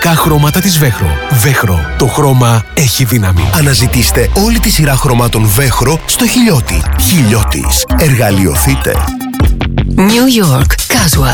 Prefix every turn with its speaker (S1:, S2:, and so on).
S1: μοναδικά χρώματα της Βέχρο. Βέχρο. Το χρώμα έχει δύναμη.
S2: Αναζητήστε όλη τη σειρά χρωμάτων Βέχρο στο Χιλιώτη. Χιλιώτης. Εργαλειοθείτε.
S3: New York. Kaswa.